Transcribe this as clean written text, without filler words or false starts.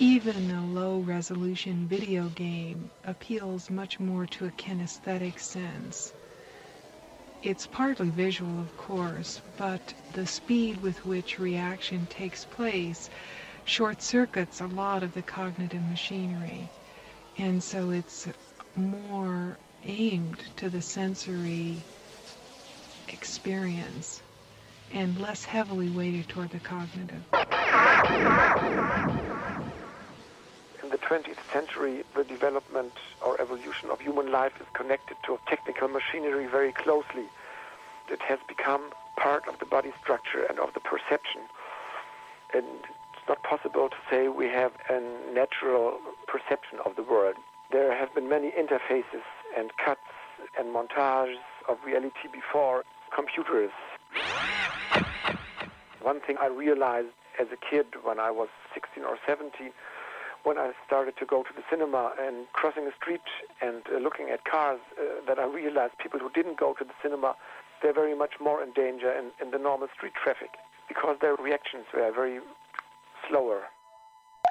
Even a low-resolution video game appeals much more to a kinesthetic sense. It's partly visual, of course, but the speed with which reaction takes place short-circuits a lot of the cognitive machinery. And so it's more aimed to the sensory experience and less heavily weighted toward the cognitive. In the 20th century, the development or evolution of human life is connected to technical machinery very closely. It has become part of the body structure and of the perception. And it's not possible to say we have a natural perception of the world. There have been many interfaces and cuts and montages of reality before computers. One thing I realized as a kid when I was 16 or 17, when I started to go to the cinema and crossing a street and looking at cars, that I realized people who didn't go to the cinema, they're very much more in danger in the normal street traffic because their reactions were very slower.